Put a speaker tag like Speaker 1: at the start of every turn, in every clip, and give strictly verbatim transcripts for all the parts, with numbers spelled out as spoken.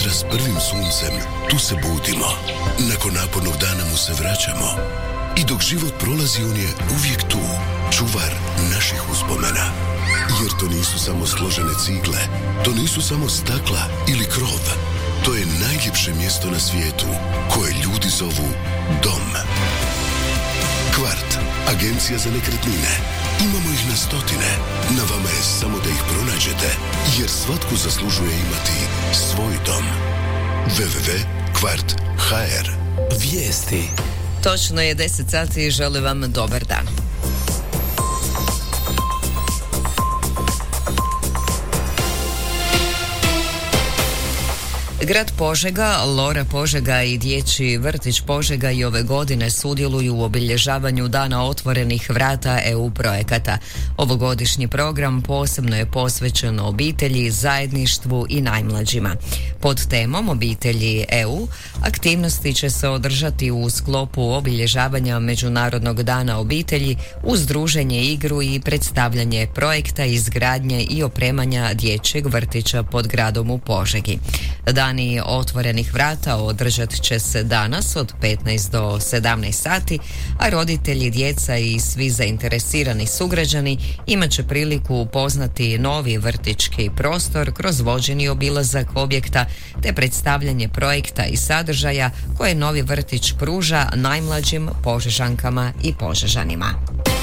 Speaker 1: jutra s prvim suncem, tu se budimo. Nakon napornog dana mu se vraćamo. I dok život prolazi, on je uvijek tu, čuvar naših uspomena. Jer to nisu samo složene cigle, to nisu samo stakla ili krov. To je najljepše mjesto na svijetu, koje ljudi zovu dom. Kvart, agencija za nekretnine. Imamo ih na stotine. Na vama je samo da ih pronađete, jer svatko zaslužuje imati svoj dom. w w w tačka kvart tačka h r.
Speaker 2: Vijesti.
Speaker 3: Točno je deset sati i želim vam dobar dan. Grad Požega, Lora Požega i Dječji vrtić Požega i ove godine sudjeluju u obilježavanju Dana otvorenih vrata E U projekata. Ovogodišnji program posebno je posvećen obitelji, zajedništvu i najmlađima. Pod temom obitelji E U aktivnosti će se održati u sklopu obilježavanja Međunarodnog dana obitelji uz druženje, igru i predstavljanje projekta izgradnje i opremanja dječjeg vrtića pod gradom u Požegi. Dani otvorenih vrata održat će se danas od petnaest do sedamnaest sati, a roditelji, djeca i svi zainteresirani sugrađani imat će priliku upoznati novi vrtićki prostor kroz vođeni obilazak objekta te predstavljanje projekta i sadržaja koje novi vrtić pruža najmlađim Požežankama i Požežanima.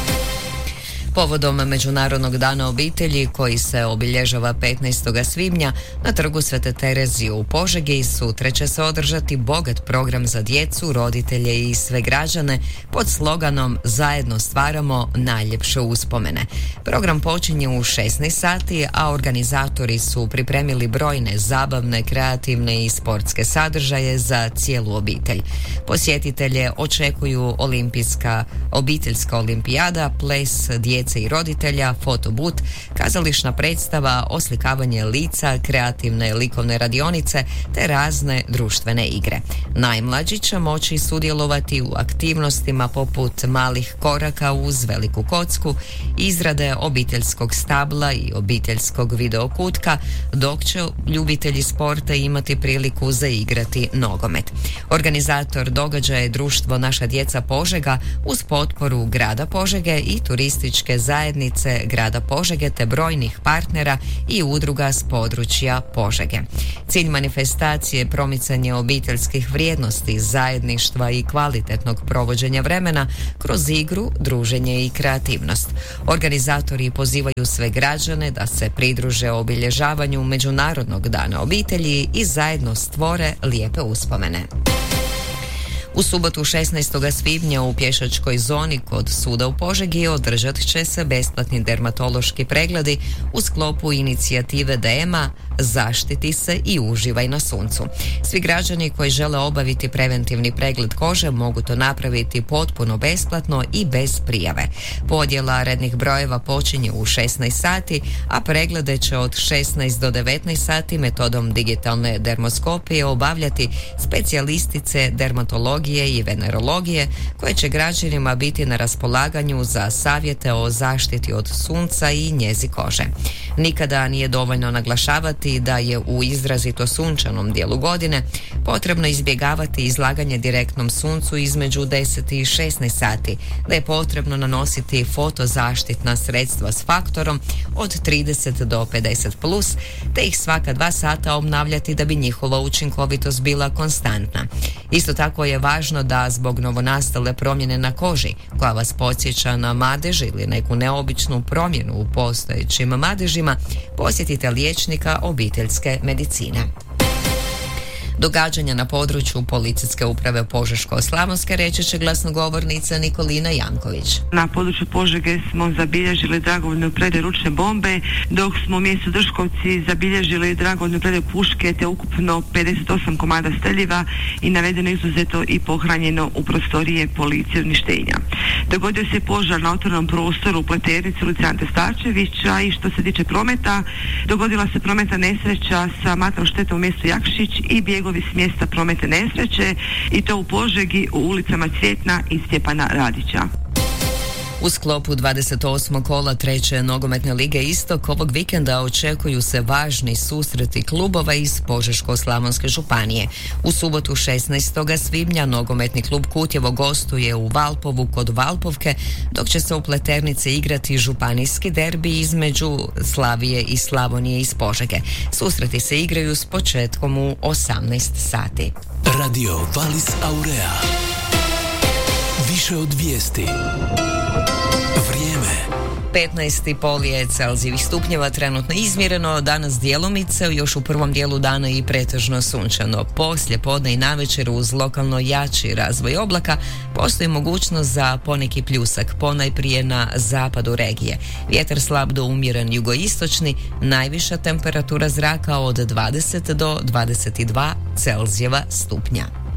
Speaker 3: Povodom Međunarodnog dana obitelji koji se obilježava petnaestog svibnja na trgu Svete Terezije u Požegi sutra će se održati bogat program za djecu, roditelje i sve građane pod sloganom Zajedno stvaramo najljepše uspomene. Program počinje u šesnaest sati, a organizatori su pripremili brojne zabavne, kreativne i sportske sadržaje za cijelu obitelj. Posjetitelje očekuju olimpijska, obiteljska olimpijada, ples djece i roditelja, fotobut, kazališna predstava, oslikavanje lica, kreativne likovne radionice te razne društvene igre. Najmlađi će moći sudjelovati u aktivnostima poput malih koraka uz veliku kocku, izrade obiteljskog stabla i obiteljskog videokutka, dok će ljubitelji sporta imati priliku zaigrati nogomet. Organizator događaja je društvo Naša djeca Požega uz potporu grada Požege i turističke zajednice grada Požege te brojnih partnera i udruga s područja Požege. Cilj manifestacije je promicanje obiteljskih vrijednosti, zajedništva i kvalitetnog provođenja vremena kroz igru, druženje i kreativnost. Organizatori pozivaju sve građane da se pridruže obilježavanju Međunarodnog dana obitelji i zajedno stvore lijepe uspomene. U subotu šesnaestog svibnja u pješačkoj zoni kod suda u Požegi održat će se besplatni dermatološki pregledi u sklopu inicijative D E M A Zaštiti se i uživaj na suncu. Svi građani koji žele obaviti preventivni pregled kože mogu to napraviti potpuno besplatno i bez prijave. Podjela rednih brojeva počinje u šesnaest sati, a preglede će od šesnaest do devetnaest sati metodom digitalne dermoskopije obavljati specijalistice dermatologije i venerologije koje će građanima biti na raspolaganju za savjete o zaštiti od sunca i njezi kože. Nikada nije dovoljno naglašavati da je u izrazito sunčanom dijelu godine potrebno izbjegavati izlaganje direktnom suncu između deset i šesnaest sati, da je potrebno nanositi fotozaštitna sredstva s faktorom od trideset do pedeset plus, te ih svaka dva sata obnavljati da bi njihova učinkovitost bila konstantna. Isto tako je važno da zbog novonastale promjene na koži, koja vas podsjeća na madež ili neku neobičnu promjenu u postojećim madežima, posjetite liječnika obiteljske medicine. Događanja na području policijske uprave Požeško-slavonske reći će glasnogovornica Nikolina Janković.
Speaker 4: Na području Požege smo zabilježili dragovoljnu predaju ručne bombe, dok smo u mjestu Drškovci zabilježili dragovoljnu predaju puške te ukupno pedeset osam komada streljiva i navedeno izuzeto i pohranjeno u prostorije policije uništenja. Dogodio se požar na otvorenom prostoru u Pleternici ulici Ante Starčevića i što se tiče prometa, dogodila se prometna nesreća sa materijalnom štetom u mjestu Jakšić i bjegovi s mjesta prometne nesreće i to u Požegi u ulicama Cvjetna i Stjepana Radića.
Speaker 3: U sklopu dvadeset osmog kola treće nogometne lige Istok ovog vikenda očekuju se važni susreti klubova iz Požeško-slavonske županije. U subotu šesnaestog svibnja nogometni klub Kutjevo gostuje u Valpovu kod Valpovke, dok će se u Pleternici igrati županijski derbi između Slavije i Slavonije iz Požege. Susreti se igraju s početkom u osamnaest sati.
Speaker 2: Radio Valis Aurea. Više od vijesti. Vrijeme.
Speaker 3: petnaest i pol je Celzijevih stupnjeva trenutno izmjereno, danas djelomice, još u prvom dijelu dana i pretežno sunčano. Poslije podne i navečer uz lokalno jači razvoj oblaka postoji mogućnost za poneki pljusak, ponajprije na zapadu regije. Vjetar slab do umjeren jugoistočni, najviša temperatura zraka od dvadeset do dvadeset dva Celzijeva stupnja.